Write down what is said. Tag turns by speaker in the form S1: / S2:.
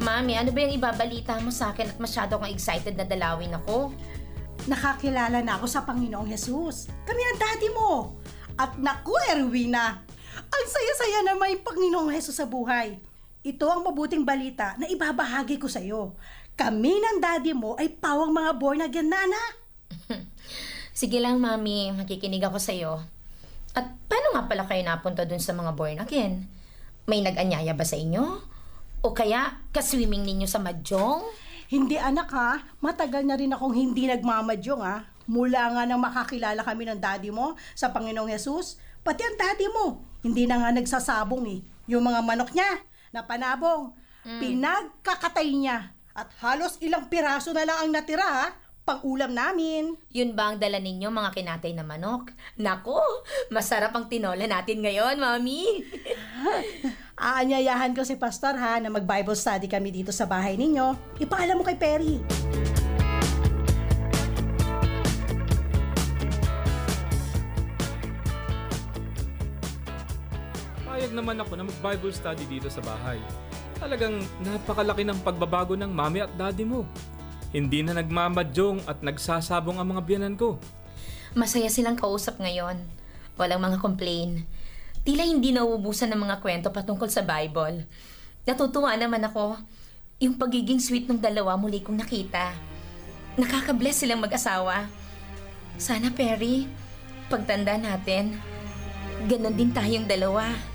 S1: Mami, ano ba yung ibabalita mo sa akin at masyado akong excited na dalawin ako?
S2: Nakakilala na ako sa Panginoong Jesus. Kami ang daddy mo. At naku, Erwina, ang saya-saya na may Panginoong Jesus sa buhay. Ito ang mabuting balita na ibabahagi ko sa iyo. Kami ng daddy mo ay pawang mga born again na anak.
S1: Sige lang, Mami. Makikinig ako sa'yo. At paano nga pala kayo napunta dun sa mga born again? May nag-anyaya ba sa inyo? O kaya kaswimming ninyo sa Mahjong?
S2: Hindi anak ha, matagal na rin akong hindi nagmamadyong ha. Mula nga nang makakilala kami ng daddy mo sa Panginoong Jesus, pati ang daddy mo, hindi na nga nagsasabong eh. Yung mga manok niya na panabong, pinagkakatay niya. At halos ilang piraso na lang ang natira ha, pang-ulam namin.
S1: Yun ba ang dala ninyo, mga kinatay na manok? Nako, masarap ang tinola natin ngayon, Mami.
S2: Aanyayahan ko si Pastor ha na mag-Bible study kami dito sa bahay ninyo. Ipaalam mo kay Perry.
S3: Payag naman ako na mag-Bible study dito sa bahay. Talagang napakalaki ng pagbabago ng mami at daddy mo. Hindi na nagmamadyong at nagsasabong ang mga biyanan ko.
S1: Masaya silang kausap ngayon. Walang mga complain. Tila hindi nauubusan ng mga kwento patungkol sa Bible. Natutuwa naman ako. Yung pagiging sweet ng dalawa muli kong nakita. Nakaka-bless silang mag-asawa. Sana, Perry, pagtanda natin, ganon din tayong dalawa.